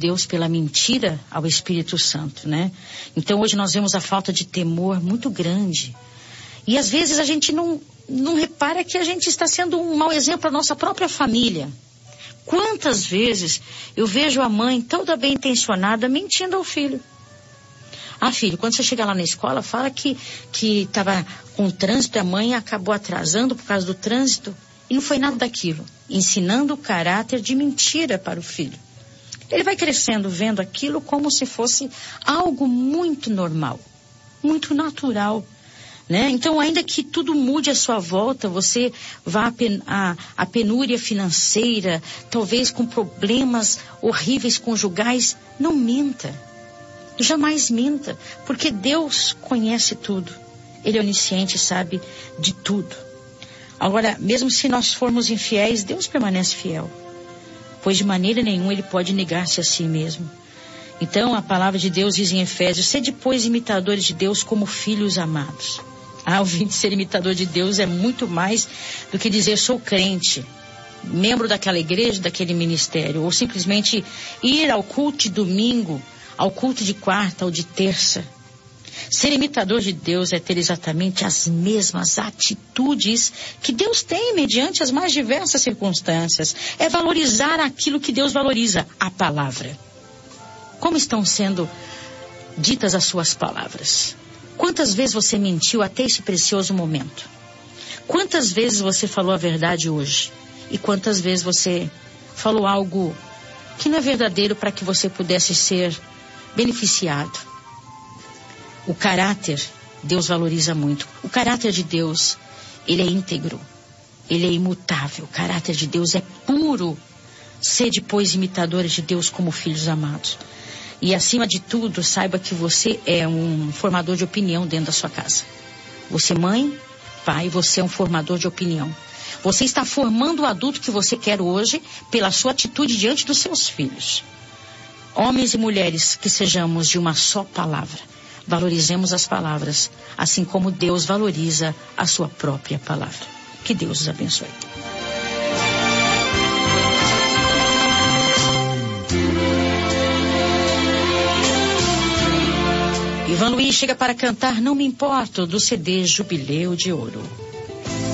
Deus pela mentira ao Espírito Santo, né? Então hoje nós vemos a falta de temor muito grande. E às vezes a gente não repara que a gente está sendo um mau exemplo para a nossa própria família. Quantas vezes eu vejo a mãe toda bem intencionada mentindo ao filho. Ah, filho, quando você chegar lá na escola, fala que estava com trânsito, a mãe acabou atrasando por causa do trânsito. E não foi nada daquilo. Ensinando o caráter de mentira para o filho. Ele vai crescendo vendo aquilo como se fosse algo muito normal, muito natural, né? Então, ainda que tudo mude à sua volta, você vá à penúria financeira, talvez com problemas horríveis conjugais, não minta. Jamais minta, porque Deus conhece tudo. Ele é onisciente e sabe de tudo. Agora, mesmo se nós formos infiéis, Deus permanece fiel, pois de maneira nenhuma Ele pode negar-se a si mesmo. Então, a palavra de Deus diz em Efésios: sede, pois, imitadores de Deus como filhos amados. Ouvinte, ser imitador de Deus é muito mais do que dizer sou crente, membro daquela igreja, daquele ministério, ou simplesmente ir ao culto de domingo, ao culto de quarta ou de terça. Ser imitador de Deus é ter exatamente as mesmas atitudes que Deus tem mediante as mais diversas circunstâncias. É valorizar aquilo que Deus valoriza, a palavra. Como estão sendo ditas as suas palavras? Quantas vezes você mentiu até esse precioso momento? Quantas vezes você falou a verdade hoje? E quantas vezes você falou algo que não é verdadeiro para que você pudesse ser beneficiado? O caráter, Deus valoriza muito. O caráter de Deus, ele é íntegro, ele é imutável. O caráter de Deus é puro. Sede, pois, imitadores de Deus como filhos amados. E acima de tudo, saiba que você é um formador de opinião dentro da sua casa. Você, mãe, pai, você é um formador de opinião. Você está formando o adulto que você quer hoje pela sua atitude diante dos seus filhos. Homens e mulheres, que sejamos de uma só palavra. Valorizemos as palavras, assim como Deus valoriza a sua própria palavra. Que Deus os abençoe. Ivan Luiz chega para cantar Não Me Importo, do CD Jubileu de Ouro.